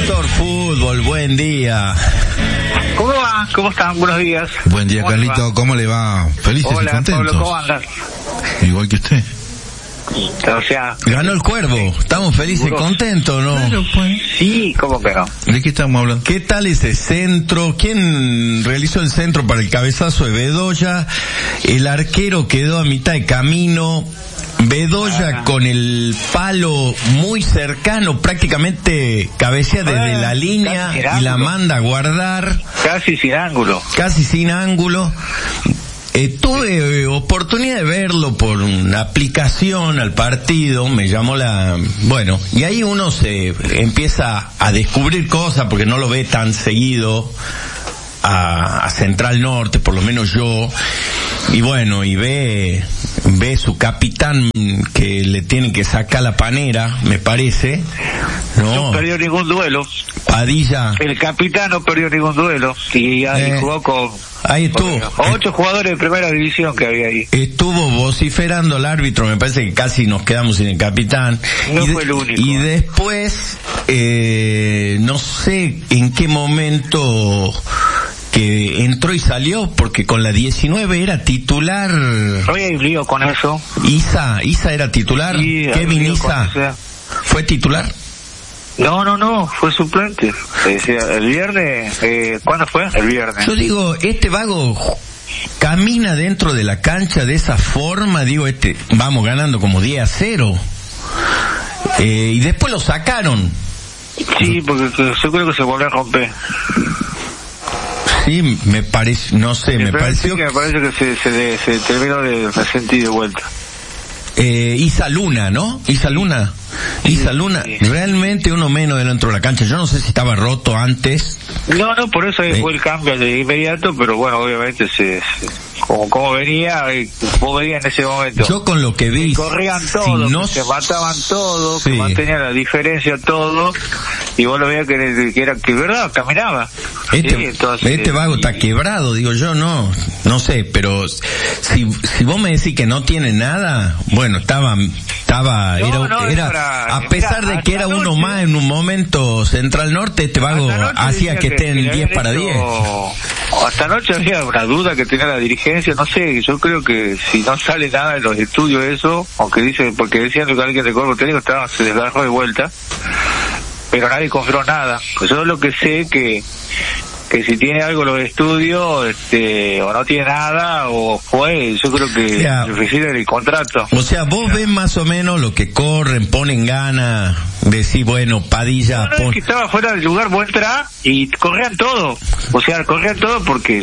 Doctor Fútbol, buen día. ¿Cómo va? ¿Cómo están? Buenos días. Buen día, Carlito. ¿Cómo le va? ¿Felices y contentos? Hola, Pablo, ¿cómo andas? Igual que usted. O sea... Ganó el Cuervo. Estamos felices y contentos, ¿no? Claro, pues. Sí, ¿cómo que no? ¿De qué estamos hablando? ¿Qué tal ese centro? ¿Quién realizó el centro para el cabezazo de Bedoya? El arquero quedó a mitad de camino. Bedoya con el palo muy cercano, prácticamente cabecea desde la línea y la manda a guardar. Casi sin ángulo. Casi sin ángulo. Tuve oportunidad de verlo por una aplicación al partido, me llamó bueno, y ahí uno se empieza a descubrir cosas porque no lo ve tan seguido a Central Norte, por lo menos yo, y bueno, y ve su capitán que le tienen que sacar la panera, me parece. No perdió ningún duelo. Padilla. El capitán no perdió ningún duelo y ahí jugó con... Ahí estuvo. 8 jugadores de primera división que había ahí. Estuvo vociferando al árbitro, me parece que casi nos quedamos sin el capitán. No fue el único. Y después, no sé en qué momento que entró y salió, porque con la 19 era titular. Hoy hay lío con eso. Isa era titular. Sí, Kevin Isa fue titular. No, fue suplente. El viernes, ¿cuándo fue? El viernes. Yo digo, este vago camina dentro de la cancha de esa forma, vamos ganando como 10-0. Y después lo sacaron. Sí, porque yo creo que se volvió a romper. Sí, me parece, no sé, me pareció... Me parece que se terminó de resentir de vuelta. Isa Luna, ¿no? Isa Luna, sí. Realmente uno menos dentro de la cancha. Yo no sé si estaba roto antes. No, por eso fue el cambio de inmediato, pero bueno, obviamente como venía en ese momento. Yo con lo que vi, corrían todos, se mataban todos, que mantenían la diferencia todo, y vos lo veías que verdad, caminaba. Este vago está quebrado, digo yo, no sé, pero si vos me decís que no tiene nada, bueno, era a pesar de que era uno más en un momento Central Norte, este vago hacía que esté en 10 para 10. Hasta anoche había una duda que tenía la dirigencia, no sé, yo creo que si no sale nada de los estudios eso, aunque porque decían que alguien de Cuervo Técnico se desgarró de vuelta, pero nadie confirmó nada. Pues yo lo que sé que si tiene algo los estudios, o no tiene nada, o yo creo que recibe el contrato. O sea, vos ves más o menos lo que corren, ponen ganas, decís, bueno, Padilla... Es que estaba fuera del lugar, vos entrás y corrían todo. O sea, corrían todo porque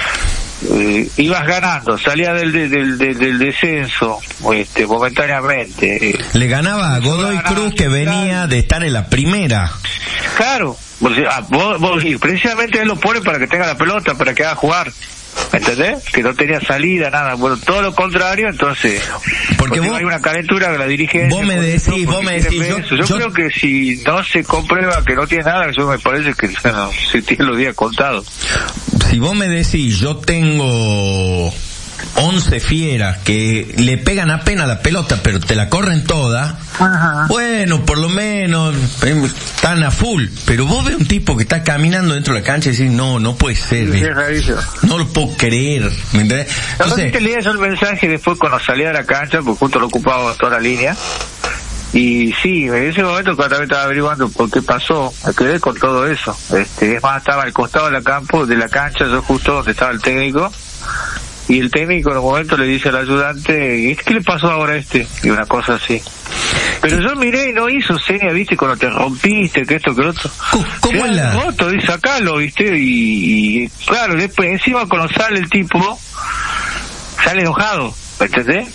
ibas ganando, salía del descenso, momentáneamente. Le ganaba a Godoy Cruz, que venía de estar en la primera. Claro. Vos, precisamente él lo pone para que tenga la pelota, para que haga jugar, ¿entendés? Que no tenía salida, nada, bueno, todo lo contrario, entonces, porque vos, hay una calentura de la dirigencia. Vos me decís, yo creo que si no se comprueba que no tiene nada, eso me parece que se tiene los días contados. Si vos me decís, yo tengo 11 fieras que le pegan apenas la pelota, pero te la corren toda. Ajá. Bueno, por lo menos están a full. Pero vos ves un tipo que está caminando dentro de la cancha y decís, no puede ser. Sí, no lo puedo creer. ¿Me entendés? Entonces, te leía yo el mensaje después cuando salía de la cancha, porque justo lo ocupaba toda la línea. Y sí, en ese momento cuando estaba averiguando por qué pasó, me quedé con todo eso. Es más, estaba al costado de la cancha, yo justo donde estaba el técnico. Y el técnico en un momento le dice al ayudante, ¿qué le pasó ahora a este? Y una cosa así. Pero yo miré y no hizo seña, ¿viste? Cuando te rompiste, que esto, que lo otro. ¿Cómo es la...? Foto, dice, sacalo, ¿viste? Y claro, después, encima cuando sale el tipo, sale enojado, ¿me entendés?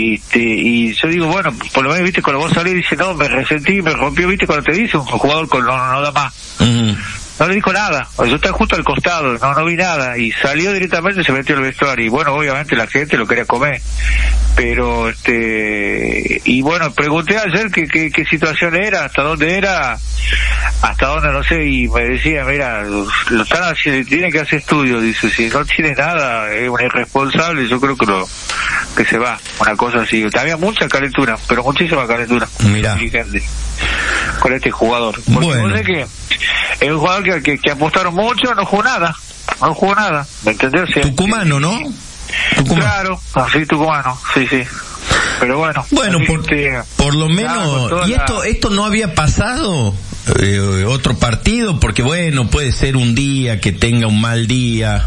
Y yo digo, bueno, por lo menos, ¿viste? Cuando vos salís, dice, no, me resentí, me rompió, ¿viste? Cuando te dice un jugador no da más. Uh-huh. No le dijo nada, yo estaba justo al costado, no vi nada, y salió directamente y se metió al vestuario, y bueno, obviamente la gente lo quería comer, pero y bueno, pregunté ayer qué situación era, hasta dónde no sé, y me decía, mira, lo están haciendo, tienen que hacer estudios, dice, si no tiene nada, es un irresponsable, yo creo que que se va, una cosa así. Había mucha calentura, pero muchísima calentura. Mirá. Con este jugador. Porque bueno. no sé que es un jugador que apostaron mucho, no jugó nada, ¿me entendés? O sea, tucumano, ¿no? Tucumano. Claro, así tucumano, sí. Pero bueno. Por lo menos, y esto no había pasado otro partido, porque bueno, puede ser un día que tenga un mal día.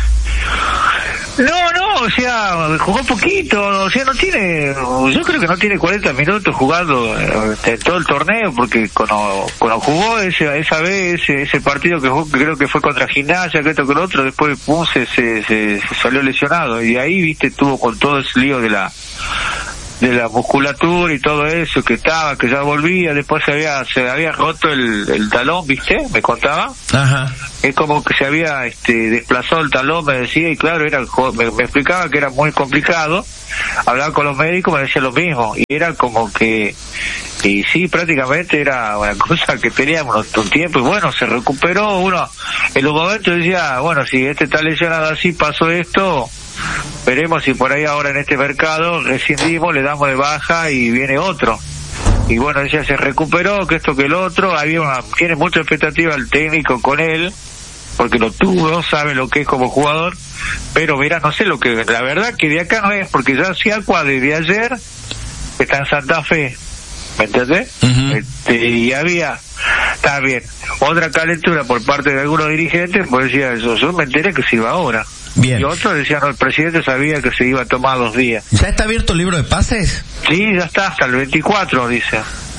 No, o sea, jugó poquito, o sea, yo creo que no tiene 40 minutos jugando todo el torneo, porque cuando jugó esa vez, ese partido que jugó, que creo que fue contra Gimnasia, que esto que lo otro, después se salió lesionado, y ahí, viste, tuvo con todo ese lío de la musculatura y todo eso, que ya volvía, después se había roto el talón, ¿viste? Me contaba. Ajá. Es como que se había desplazado el talón, me decía, y claro, me explicaba que era muy complicado. Hablaba con los médicos, me decía lo mismo, y era como que, y sí, prácticamente era una cosa que teníamos un tiempo, y bueno, se recuperó uno. En un momento decía, bueno, si está lesionado así, pasó esto, veremos si por ahí ahora en este mercado rescindimos, le damos de baja y viene otro. Y bueno, ella se recuperó, que esto que el otro, tiene mucha expectativa el técnico con él, porque lo tuvo, sabe lo que es como jugador, pero mira, no sé la verdad que de acá no es, porque ya Siacua desde ayer está en Santa Fe, ¿me entendés? Uh-huh. Y está bien, otra calentura por parte de algunos dirigentes, pues decía eso, yo me enteré que se iba ahora. Bien. Y otros decían, no, el presidente sabía que se iba a tomar 2 días. ¿Ya está abierto el libro de pases? Sí, ya está, hasta el 24, dice.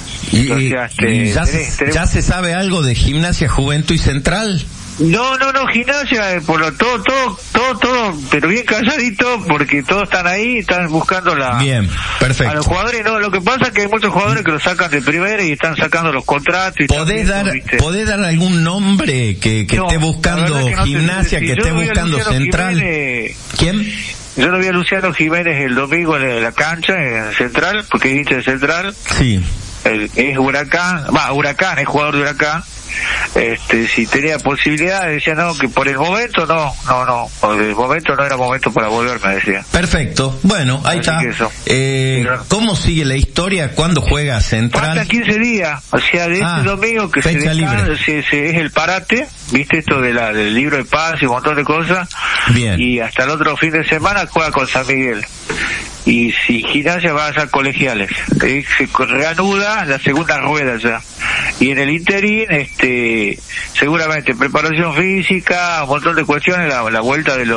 ¿Ya se sabe algo de Gimnasia, Juventud y Central? No, Gimnasia, por todo, pero bien calladito, porque todos están ahí, están buscando Bien, perfecto. a los jugadores. No, lo que pasa es que hay muchos jugadores que los sacan de primera y están sacando los contratos. ¿Podés dar algún nombre que esté buscando Gimnasia, que esté buscando Central? ¿Quién? Yo lo vi a Luciano Jiménez el domingo en la cancha, en Central, porque es hincha de Central. Sí. Es Huracán, es jugador de Huracán. Si tenía posibilidad, decía no, que por el momento no, por el momento no era momento para volver, me decía. Perfecto, bueno, ahí así está. ¿Cómo sigue la historia? ¿Cuándo juega Central? Faltan 15 días, o sea, de este domingo que es el parate, viste esto del libro de paz y un montón de cosas. Bien. Y hasta el otro fin de semana juega con San Miguel. Y si Gimnasia va a ser colegiales, se reanuda la segunda rueda ya, y en el interín seguramente preparación física, un montón de cuestiones, la vuelta de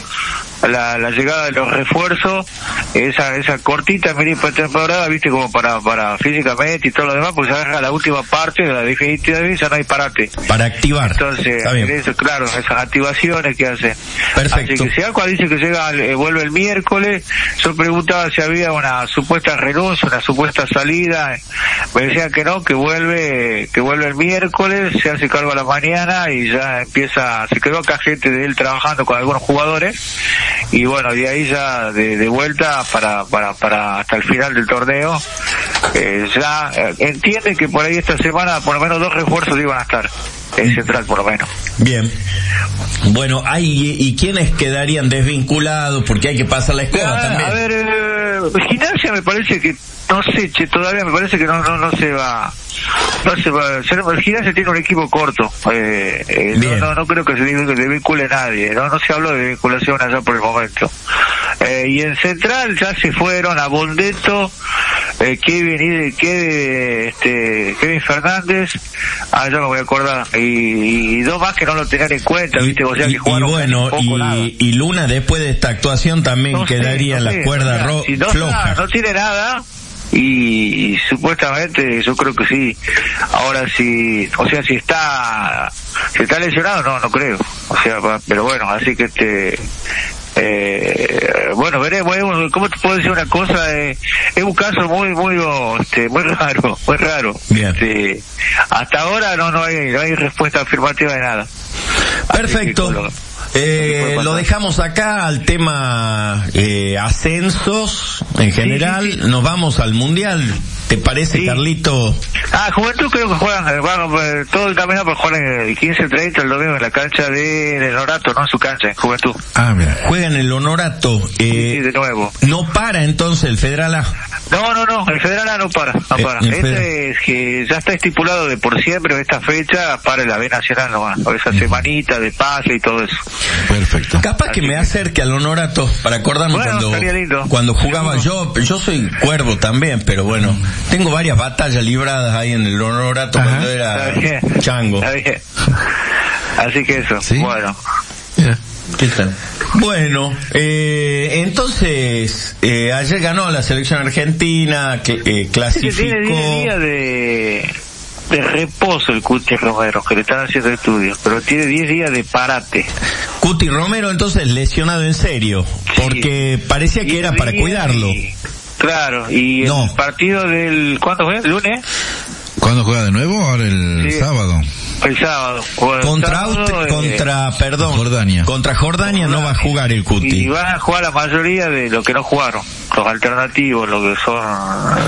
la llegada de los refuerzos, esa cortita mini temporada, viste, como para físicamente y todo lo demás, porque se agarra la última parte de la definitiva, ya no hay parate para activar. Entonces, eso, claro, esas activaciones que hace. Perfecto. Así que si Alcoa dice que vuelve el miércoles, yo preguntaba si había una supuesta renuncia, una supuesta salida, me decían que no, que vuelve el miércoles, se hace cargo a la mañana y ya se quedó acá gente de él trabajando con algunos jugadores, y bueno, de ahí ya de vuelta para hasta el final del torneo. Ya entiende que por ahí esta semana por lo menos 2 refuerzos iban a estar en Central, por lo menos. Bien. Bueno, ¿y quiénes quedarían desvinculados? Porque hay que pasar la escoba también. A ver, Gimnasia me parece que, no sé, todavía me parece que no se va. El Gimnasia tiene un equipo corto. No creo que se desvincule nadie. No se habló de vinculación allá por el momento. Y en Central ya se fueron a Bondeto, Kevin Fernández, ya me voy a acordar, y 2 más que no lo tenían en cuenta, viste, o sea, que jugaron y Luna después de esta actuación también quedaría en la cuerda floja. No tiene nada. Y supuestamente yo creo que sí. Ahora si está lesionado, no creo. O sea, pero bueno, así que bueno, veremos. ¿Cómo te puedo decir una cosa? Es un caso muy raro. Bien. Hasta ahora no hay respuesta afirmativa de nada. Perfecto. Lo dejamos acá al tema ascensos en general. Sí. Nos vamos al Mundial. ¿Te parece, sí, Carlito? Juventud creo que juegan, todo el camino para jugar el 15-30 el domingo en la cancha de Honorato, ¿no? En su cancha, en Juventud. Mira. Juegan el Honorato. Sí, de nuevo. ¿No para entonces el Federal A? No, el Federal A no para. Es que ya está estipulado de por siempre, esta fecha, para la B Nacional nomás, por esa semanita de pase y todo eso. Perfecto. Capaz que me acerque al Honorato para acordarme cuando jugaba yo soy cuervo también, pero bueno, tengo varias batallas libradas ahí en el Honorato cuando era chango. Está bien. Así que eso, ¿sí? Bueno. Yeah. ¿Qué tal? Bueno, entonces, ayer ganó la selección argentina, que clasificó. Tiene 10 días de reposo el Cuti Romero, que le están haciendo estudios, pero tiene 10 días de parate. Cuti Romero entonces lesionado en serio, porque parecía que era para cuidarlo. Claro, y el partido del... ¿Cuándo fue? ¿El lunes? ¿Cuándo juega de nuevo? Ahora el sábado. El sábado. Jordania. Contra Jordania no va a jugar el Cuti. Y van a jugar la mayoría de los que no jugaron. Los alternativos, los que son